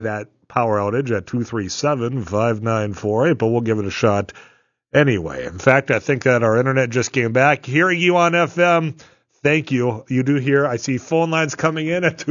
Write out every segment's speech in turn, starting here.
that power outage at 237-5948, but we'll give it a shot anyway. In fact, I think that our internet just came back. Hearing you on FM, thank you. You do hear, I see phone lines coming in at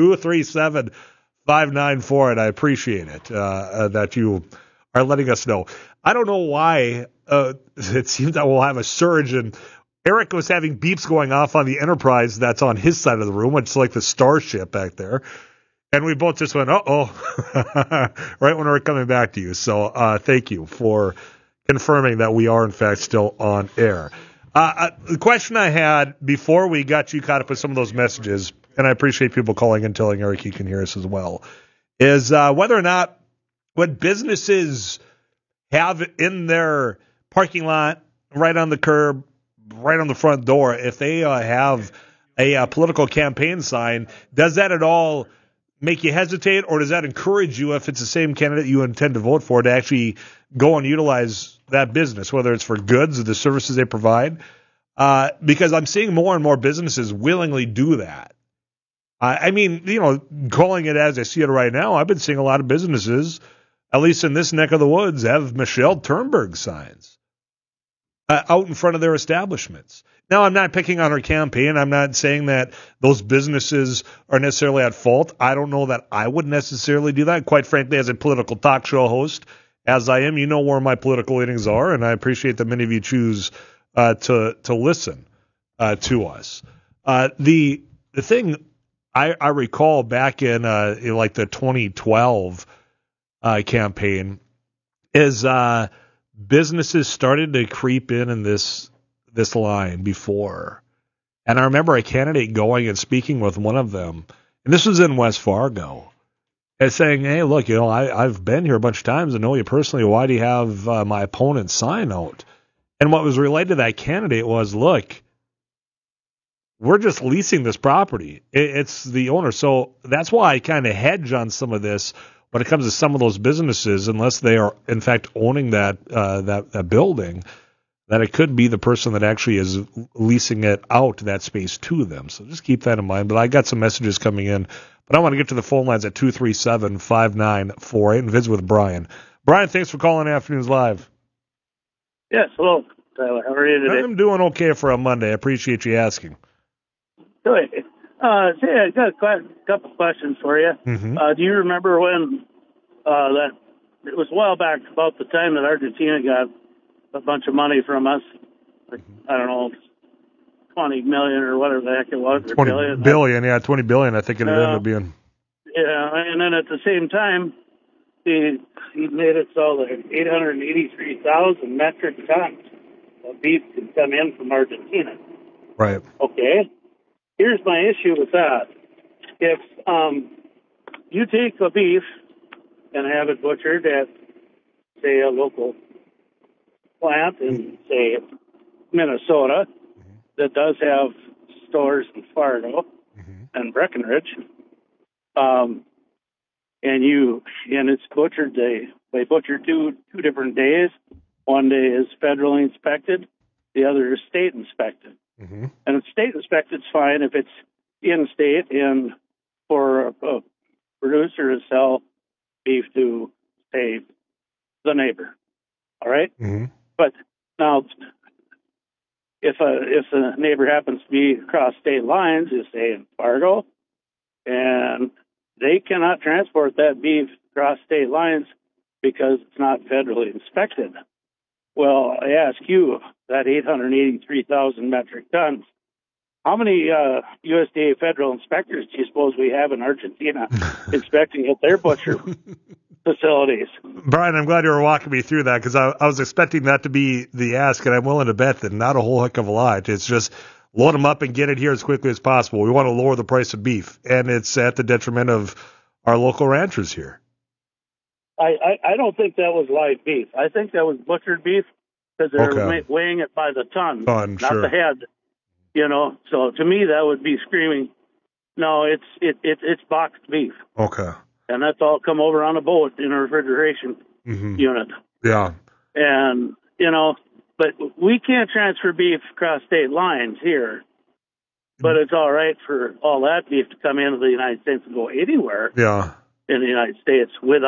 237-5948. I appreciate it that you are letting us know. I don't know why it seems that we'll have a surge, and Eric was having beeps going off on the Enterprise that's on his side of the room, which is like the Starship back there. And we both just went, uh-oh, right when we're coming back to you. So thank you for confirming that we are, in fact, still on air. The question I had before we got you caught up with some of those messages, and I appreciate people calling and telling Eric he can hear us as well, is whether or not what businesses have in their parking lot, right on the curb, right on the front door, if they have a political campaign sign, does that at all make you hesitate, or does that encourage you, if it's the same candidate you intend to vote for, to actually go and utilize that business, whether it's for goods or the services they provide? Because I'm seeing more and more businesses willingly do that. I mean, calling it as I see it right now, I've been seeing a lot of businesses, at least in this neck of the woods, have Michelle Turnberg signs out in front of their establishments. Now, I'm not picking on her campaign. I'm not saying that those businesses are necessarily at fault. I don't know that I would necessarily do that. Quite frankly, as a political talk show host, as I am, you know where my political leanings are, and I appreciate that many of you choose to listen to us. The thing I recall back in like the 2012 campaign is businesses started to creep in this line before. And I remember a candidate going and speaking with one of them, and this was in West Fargo, and saying, hey, look, I've been here a bunch of times and know you personally. Why do you have my opponent's sign out? And what was relayed to that candidate was, look, we're just leasing this property. It's the owner. So that's why I kind of hedge on some of this when it comes to some of those businesses, unless they are, in fact, owning that building, that it could be the person that actually is leasing it out, that space, to them. So just keep that in mind. But I got some messages coming in. But I want to get to the phone lines at 237-5948 and visit with Brian. Brian, thanks for calling Afternoons Live. Yes, hello, Tyler. How are you today? I'm doing okay for a Monday. I appreciate you asking. Good. I got a couple questions for you. Mm-hmm. Do you remember when that it was a while back, about the time that Argentina got a bunch of money from us? Like, I don't know, 20 million or whatever the heck it was. 20 billion, yeah, 20 billion, I think it ended up being. Yeah, and then at the same time, he made it so that 883,000 metric tons of beef could come in from Argentina. Right. Okay. Here's my issue with that. If you take a beef and have it butchered at, say, a local plant in, say, Minnesota, that does have stores in Fargo and Breckenridge, and it's butchered, they butcher two different days. One day is federally inspected, the other is state inspected. Mm-hmm. And if state inspected is fine if it's in state and for a producer to sell beef to, say, the neighbor. All right? Mm-hmm. But now, if the neighbor happens to be across state lines, is, say, in Fargo, and they cannot transport that beef across state lines because it's not federally inspected. Well, I ask you, that 883,000 metric tons, how many USDA federal inspectors do you suppose we have in Argentina inspecting at their butcher facilities? Brian, I'm glad you were walking me through that, because I was expecting that to be the ask, and I'm willing to bet that not a whole heck of a lot. It's just load them up and get it here as quickly as possible. We want to lower the price of beef, and it's at the detriment of our local ranchers here. I don't think that was live beef. I think that was butchered beef, because they're weighing it by the ton, not sure. the head. So to me that would be screaming, no, it's boxed beef. Okay. And that's all come over on a boat in a refrigeration unit. Yeah. And, but we can't transfer beef across state lines here. But it's all right for all that beef to come into the United States and go anywhere. Yeah. in the United States with